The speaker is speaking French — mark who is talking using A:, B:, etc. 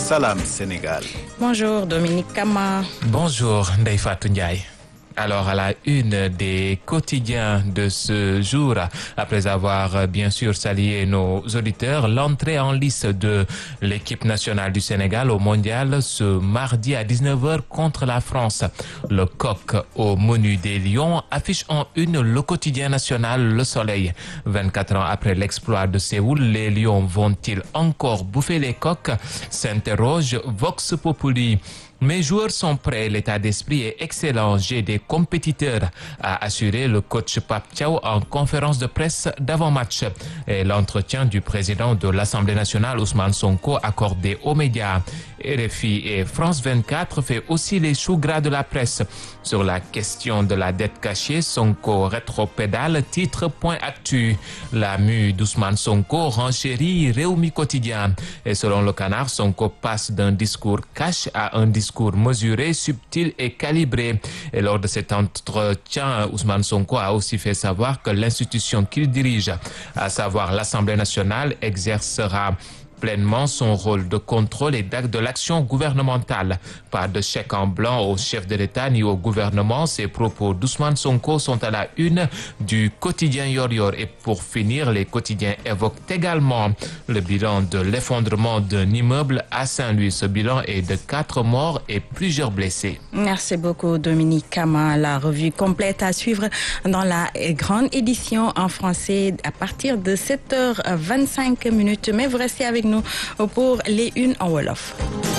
A: Salam Sénégal.
B: Bonjour Dominique Kama.
C: Bonjour Ndeye Fatou Ndiaye. Alors, à la une des quotidiens de ce jour, après avoir bien sûr salué nos auditeurs, l'entrée en lice de l'équipe nationale du Sénégal au mondial ce mardi à 19h contre la France. Le coq au menu des Lions affiche en une le quotidien national Le Soleil. 24 ans après l'exploit de Séoul, les Lions vont-ils encore bouffer les coqs? S'interroge Vox Populi. Mes joueurs sont prêts, l'état d'esprit est excellent, j'ai des compétiteurs, a assuré le coach Pape Thiaw en conférence de presse d'avant-match. Et l'entretien du président de l'Assemblée nationale, Ousmane Sonko, accordé aux médias. RFI et France 24 fait aussi les choux gras de la presse. Sur la question de la dette cachée, Sonko rétropédale, titre Point Actu. La mue d'Ousmane Sonko renchérit Rewmi Quotidien. Et selon le Canard, Sonko passe d'un discours cash à un discours mesuré, subtil et calibré. Et lors de cet entretien, Ousmane Sonko a aussi fait savoir que l'institution qu'il dirige, à savoir l'Assemblée nationale, exercera pleinement son rôle de contrôle et d'acte de l'action gouvernementale. Pas de chèque en blanc au chef de l'État ni au gouvernement. Ces propos d'Ousmane Sonko sont à la une du quotidien Yoor-Yoor. Et pour finir, les quotidiens évoquent également le bilan de l'effondrement d'un immeuble à Saint-Louis. Ce bilan est de 4 morts et plusieurs blessés.
B: Merci beaucoup Dominique Kama. La revue complète à suivre dans la grande édition en français à partir de 7h25. Mais vous restez avec nous pour les unes en Wolof.